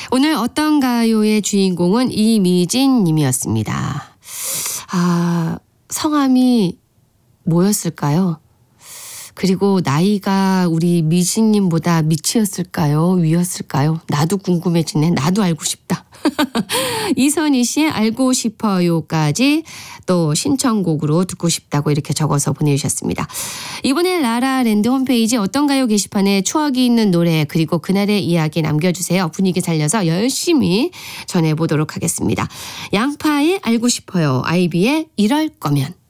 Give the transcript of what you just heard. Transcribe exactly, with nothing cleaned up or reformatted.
오늘 어떤가요의 주인공은 이미진 님이었습니다. 아, 성함이 뭐였을까요? 그리고 나이가 우리 미진님보다 미치였을까요? 위였을까요? 나도 궁금해지네. 나도 알고 싶다. 이선희 씨의 알고 싶어요까지 또 신청곡으로 듣고 싶다고 이렇게 적어서 보내주셨습니다. 이번에 라라랜드 홈페이지 어떤가요 게시판에 추억이 있는 노래 그리고 그날의 이야기 남겨주세요. 분위기 살려서 열심히 전해보도록 하겠습니다. 양파의 알고 싶어요. 아이비의 이럴 거면.